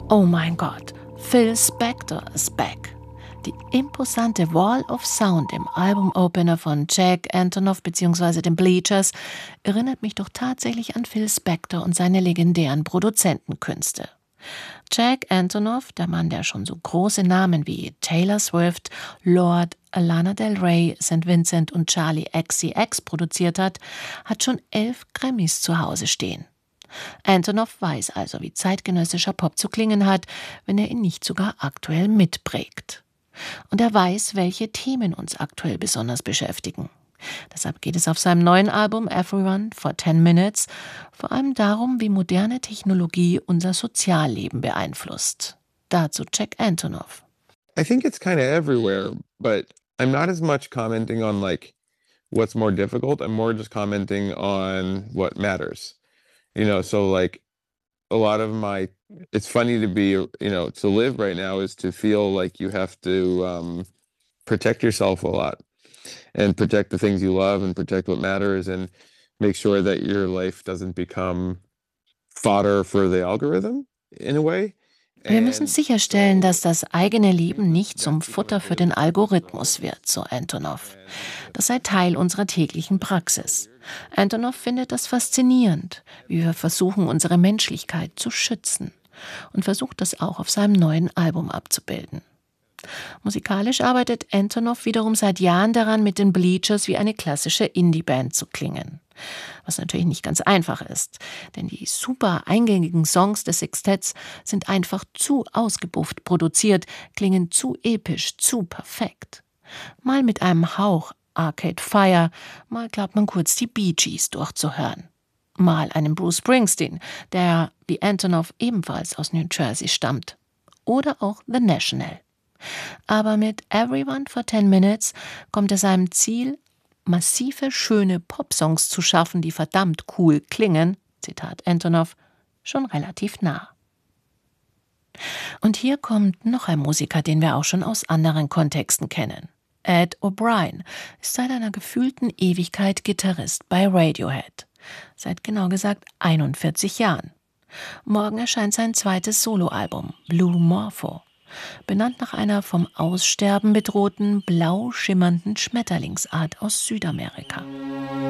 Oh mein Gott, Phil Spector ist back. Die imposante Wall of Sound im Albumopener von Jack Antonoff bzw. den Bleachers erinnert mich doch tatsächlich an Phil Spector und seine legendären Produzentenkünste. Jack Antonoff, der Mann, der schon so große Namen wie Taylor Swift, Lorde, Lana Del Rey, St. Vincent und Charli XCX produziert hat, hat schon 11 Grammys zu Hause stehen. Antonoff weiß also, wie zeitgenössischer Pop zu klingen hat, wenn er ihn nicht sogar aktuell mitprägt. Und er weiß, welche Themen uns aktuell besonders beschäftigen. Deshalb geht es auf seinem neuen Album Everyone for 10 Minutes vor allem darum, wie moderne Technologie unser Sozialleben beeinflusst. Dazu Jack Antonoff. I think it's kind of everywhere, but I'm not as much commenting on like what's more difficult. I'm more just commenting on what matters. So like a lot of it's funny to be, to live right now is to feel like you have to protect yourself a lot and protect the things you love and protect what matters and make sure that your life doesn't become fodder for the algorithm in a way. Wir müssen sicherstellen, dass das eigene Leben nicht zum Futter für den Algorithmus wird, so Antonoff. Das sei Teil unserer täglichen Praxis. Antonoff findet das faszinierend, wie wir versuchen, unsere Menschlichkeit zu schützen, und versucht das auch auf seinem neuen Album abzubilden. Musikalisch arbeitet Antonoff wiederum seit Jahren daran, mit den Bleachers wie eine klassische Indie-Band zu klingen. Was natürlich nicht ganz einfach ist, denn die super eingängigen Songs des Sextetts sind einfach zu ausgebufft produziert, klingen zu episch, zu perfekt. Mal mit einem Hauch Arcade Fire, mal glaubt man kurz die Bee Gees durchzuhören. Mal einen Bruce Springsteen, der wie Antonoff ebenfalls aus New Jersey stammt. Oder auch The National. Aber mit Everyone for 10 Minutes kommt er seinem Ziel, massive, schöne Popsongs zu schaffen, die verdammt cool klingen, Zitat Antonoff, schon relativ nah. Und hier kommt noch ein Musiker, den wir auch schon aus anderen Kontexten kennen. Ed O'Brien ist seit einer gefühlten Ewigkeit Gitarrist bei Radiohead. Seit genau gesagt 41 Jahren. Morgen erscheint sein zweites Soloalbum, Blue Morpho. Benannt nach einer vom Aussterben bedrohten, blau schimmernden Schmetterlingsart aus Südamerika.